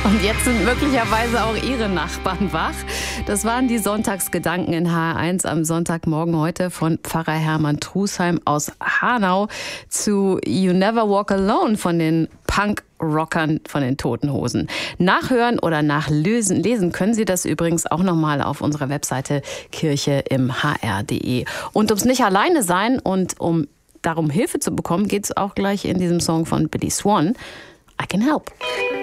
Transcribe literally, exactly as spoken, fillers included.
Und jetzt sind möglicherweise auch Ihre Nachbarn wach. Das waren die Sonntagsgedanken in H R eins am Sonntagmorgen heute von Pfarrer Hermann Trusheim aus Hanau zu You Never Walk Alone von den Punk-Rockern von den Toten Hosen. Nachhören oder nachlesen lesen können Sie das übrigens auch nochmal auf unserer Webseite kirche im h r punkt d e. Und ums nicht alleine sein und um darum Hilfe zu bekommen, geht es auch gleich in diesem Song von Billy Swan. I Can Help.